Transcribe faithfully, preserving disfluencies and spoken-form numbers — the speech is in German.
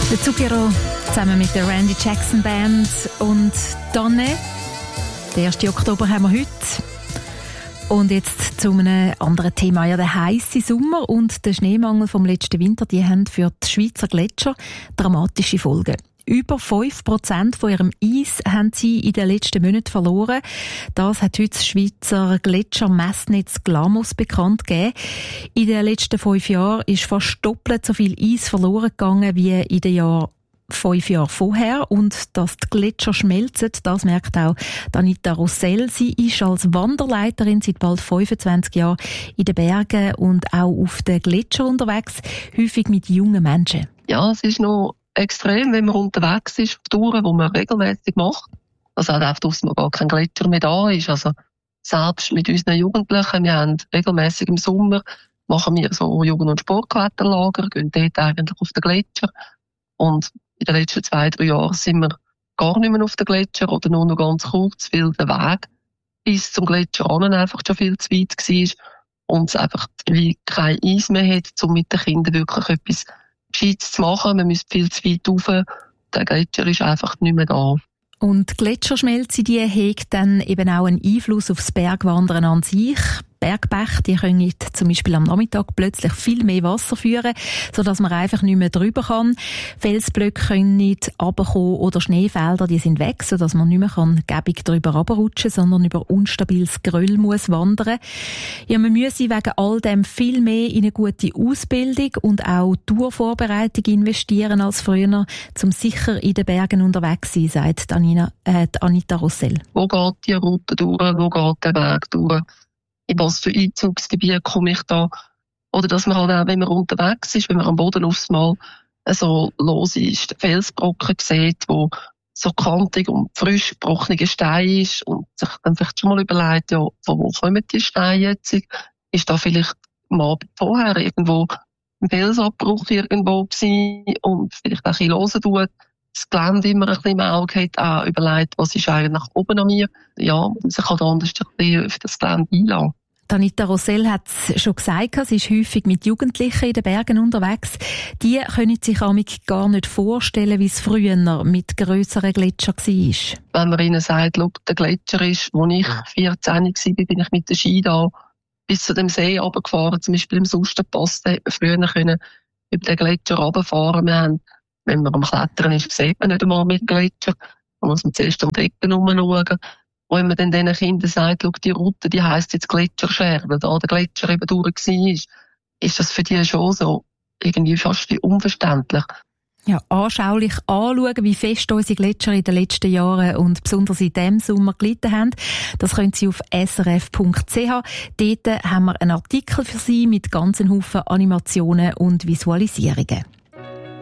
Der Zucchero zusammen mit der Randy Jackson Band und Donne. Den ersten Oktober haben wir heute. Und jetzt zu einem anderen Thema. Ja, der heisse Sommer und der Schneemangel vom letzten Winter, die haben für die Schweizer Gletscher dramatische Folgen. Über fünf Prozent von ihrem Eis haben sie in den letzten Monaten verloren. Das hat heute das Schweizer Gletschermessnetz Glamos bekannt gegeben. In den letzten fünf Jahren ist fast doppelt so viel Eis verloren gegangen wie in den Jahren fünf Jahre vorher. Und dass die Gletscher schmelzen, das merkt auch Anita Rossell. Sie ist als Wanderleiterin seit bald fünfundzwanzig Jahren in den Bergen und auch auf den Gletschern unterwegs, häufig mit jungen Menschen. Ja, es ist noch extrem, wenn man unterwegs ist, auf Touren, die man regelmäßig macht. Also auch oft, dass man gar kein Gletscher mehr da ist. Also selbst mit unseren Jugendlichen, wir haben regelmäßig im Sommer, machen wir so Jugend- und Sportkletterlager, gehen dort eigentlich auf den Gletscher. Und in den letzten zwei, drei Jahren sind wir gar nicht mehr auf den Gletscher oder nur noch ganz kurz, weil der Weg bis zum Gletscher an einfach schon viel zu weit war und es einfach wie kein Eis mehr hat, um mit den Kindern wirklich etwas Gescheites zu machen. Man müsste viel zu weit rauf. Der Gletscher ist einfach nicht mehr da. Und die Gletscherschmelze, die hat dann eben auch einen Einfluss auf das Bergwandern an sich. Bergbäche, die können zum Beispiel am Nachmittag plötzlich viel mehr Wasser führen, sodass man einfach nicht mehr drüber kann. Felsblöcke können nicht runterkommen oder Schneefelder, die sind weg, sodass man nicht mehr kann gäbig drüber runterrutschen, sondern über unstabiles Geröll muss wandern. Ja, man müsse wegen all dem viel mehr in eine gute Ausbildung und auch Tourvorbereitung investieren als früher, um sicher in den Bergen unterwegs zu sein, sagt Anina, äh, Anita Rossell. Wo geht die Route durch? Wo geht der Weg durch? In was für Einzugsgebiet komme ich da? Oder dass man halt auch, wenn man unterwegs ist, wenn man am Boden aufs Mal so los ist, Felsbrocken sieht, wo so kantig und frisch gebrochener Stein ist und sich dann vielleicht schon mal überlegt, ja, von wo kommen die Steine jetzt? Ist da vielleicht am Abend vorher irgendwo ein Felsabbruch irgendwo gewesen und vielleicht auch ein bisschen hören tut, das Gelände immer ein bisschen im Auge hat, auch überlegt, was ist eigentlich oben an mir? Ja, man sich halt anders ein bisschen auf das Gelände einlassen. Anita Rossell hat es schon gesagt, sie ist häufig mit Jugendlichen in den Bergen unterwegs. Die können sich amig gar nicht vorstellen, wie es früher mit grösseren Gletschern war. Wenn man ihnen sagt, schau, der Gletscher ist, als ich vierzehn war, bin ich mit der Ski da bis zu dem See runtergefahren, zum Beispiel im Sustenpass, da hätte man früher können über den Gletscher runterfahren. Wir haben, wenn man am Klettern ist, sieht man nicht einmal mit Gletscher. Da muss man zuerst um die Ecken herumschauen. Und wenn man dann diesen Kindern sagt, schau, die Route, die heisst jetzt Gletscherscherben, da der Gletscher eben durch war, ist das für die schon so irgendwie fast wie unverständlich. Ja, anschaulich anschauen, wie fest unsere Gletscher in den letzten Jahren und besonders in diesem Sommer gelitten haben. Das können Sie auf s r f punkt c h. Dort haben wir einen Artikel für Sie mit ganzen Haufen Animationen und Visualisierungen.